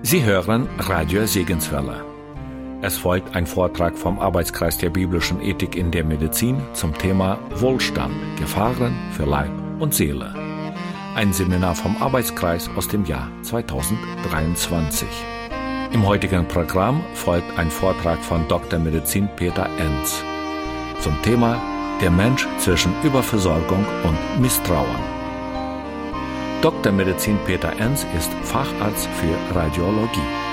Sie hören Radio Segenswelle. Es folgt ein Vortrag vom Arbeitskreis der biblischen Ethik in der Medizin zum Thema Wohlstand, Gefahren für Leib und Seele. Ein Seminar vom Arbeitskreis aus dem Jahr 2023. Im heutigen Programm folgt ein Vortrag von Dr. Medizin Peter Enz zum Thema Der Mensch zwischen Überversorgung und Misstrauen. Dr. Medizin Peter Enz ist Facharzt für Radiologie.